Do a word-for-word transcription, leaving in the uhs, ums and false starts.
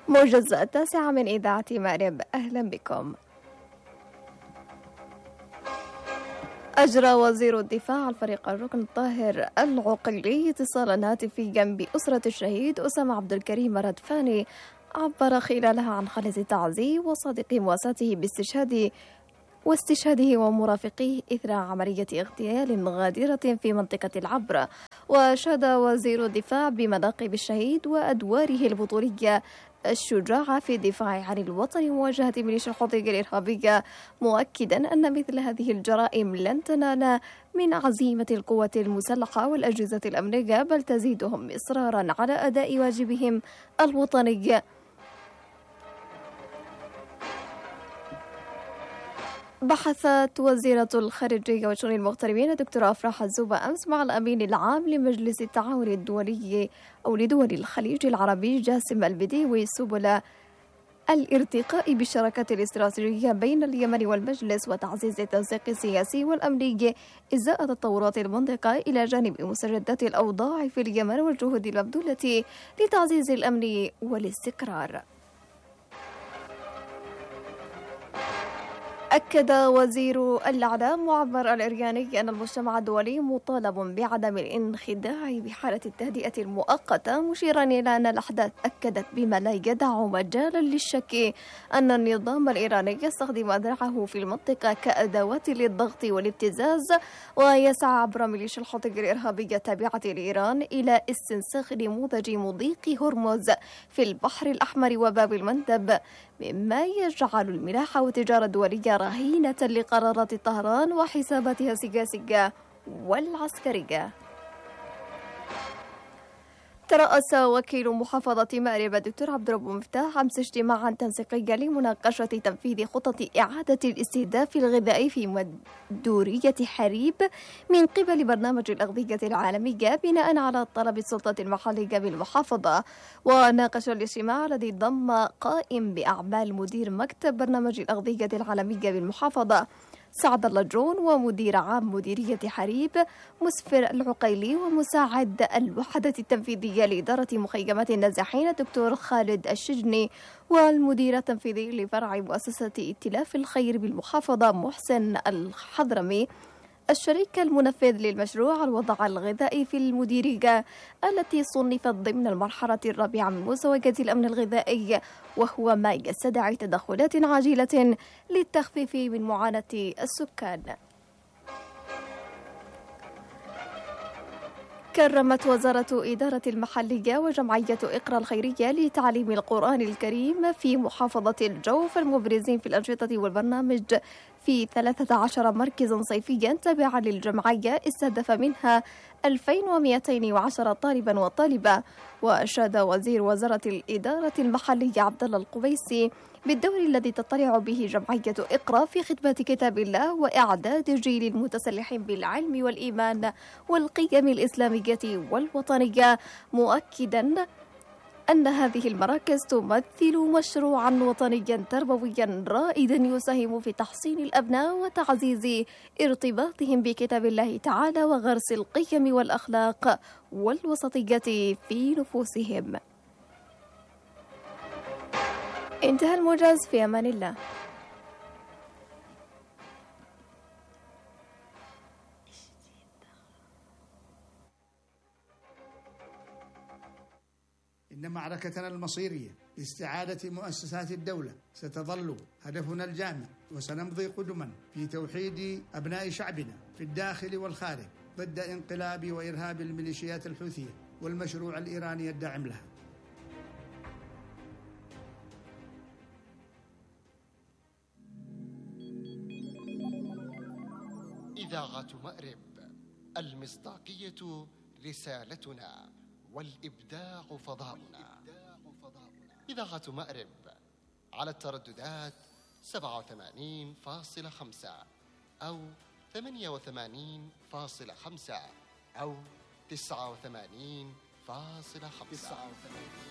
موجز التاسعة من إذاعة مأرب، أهلا بكم. أجرى وزير الدفاع الفريق الركن الطاهر العقيلي اتصالا هاتفيا بأسرة الشهيد أسامة عبد الكريم ردفاني، عبر خلالها عن خالص التعزي وصادق مواساته باستشهاد واستشهاده ومرافقيه إثر عملية اغتيال غادرة في منطقة العبرة. وشاد وزير الدفاع بمناقب الشهيد وأدواره البطولية الشجاعة في الدفاع عن الوطن ومواجهة ميليشيا الحوثي الإرهابية، مؤكدا أن مثل هذه الجرائم لن تنال من عزيمة القوات المسلحة والأجهزة الأمنية، بل تزيدهم إصرارا على أداء واجبهم الوطني. بحثت وزيرة الخارجية وشؤون المغتربين الدكتورة أفراح الزوبة أمس مع الأمين العام لمجلس التعاون الدولي أو لدول الخليج العربي جاسم البديوي سبل الارتقاء بالشراكة الاستراتيجية بين اليمن والمجلس وتعزيز التنسيق السياسي والأمني إزاء تطورات المنطقة، إلى جانب مساندة الأوضاع في اليمن والجهود المبذولة لتعزيز الأمن والاستقرار. أكد وزير الإعلام معمر الإرياني أن المجتمع الدولي مطالب بعدم الانخداع بحالة التهدئة المؤقتة، مشيرا إلى أن الأحداث أكدت بما لا يدع مجالا للشك أن النظام الإيراني يستخدم أذرعه في المنطقة كأدوات للضغط والابتزاز، ويسعى عبر ميليشيا الحوثي الإرهابية التابعة لإيران إلى استنساخ نموذج مضيق هرمز في البحر الأحمر وباب المندب، مما يجعل الملاحة والتجارة الدولية رهينة لقرارات طهران وحساباتها السياسية والعسكرية. ترأس وكيل محافظة مأرب الدكتور عبد الرب مفتاح أمس اجتماعا تنسيقيا لمناقشة تنفيذ خطط إعادة الاستهداف الغذائي في مدورية حريب من قبل برنامج الأغذية العالمية بناء على طلب السلطة المحلية بالمحافظة. وناقش الاجتماع الذي ضم قائم بأعمال مدير مكتب برنامج الأغذية العالمية بالمحافظة سعد اللجون ومدير عام مديرية حريب مسفر العقيلي ومساعد الوحدة التنفيذية لإدارة مخيمات النازحين الدكتور خالد الشجني، والمدير التنفيذي لفرع مؤسسة ائتلاف الخير بالمحافظة محسن الحضرمي، الشريك المنفذ للمشروع الوضع الغذائي في المديرية التي صنفت ضمن المرحلة الرابعة من مستويات الأمن الغذائي، وهو ما يستدعي تدخلات عاجلة للتخفيف من معاناة السكان. كرمت وزارة إدارة المحلية وجمعية إقرأ الخيرية لتعليم القرآن الكريم في محافظة الجوف المبرزين في الأنشطة والبرنامج في ثلاثة عشر مركزا صيفيا تابعا للجمعية استهدف منها ألفين ومئتين وعشرة طالبا وطالبة. وأشاد وزير وزارة الإدارة المحلية عبد الله القبيسي بالدور الذي تطلع به جمعية إقرأ في خدمة كتاب الله وإعداد جيل المتسلحين بالعلم والإيمان والقيم الإسلامية والوطنية، مؤكدا أن هذه المراكز تمثل مشروعا وطنيا تربويا رائدا يساهم في تحصين الأبناء وتعزيز ارتباطهم بكتاب الله تعالى وغرس القيم والأخلاق والوسطية في نفوسهم. انتهى الموجز، في أمان الله. إن معركتنا المصيرية لاستعادة مؤسسات الدولة ستظل هدفنا الجامع، وسنمضي قدما في توحيد أبناء شعبنا في الداخل والخارج ضد انقلاب وإرهاب الميليشيات الحوثية والمشروع الإيراني الداعم لها. إذاعة مأرب، المصداقية رسالتنا والإبداع فضاؤنا. إذاعة مأرب على الترددات سبعة وثمانين فاصلة خمسة أو ثمانية وثمانين فاصلة خمسة أو تسعة وثمانين فاصلة خمسة.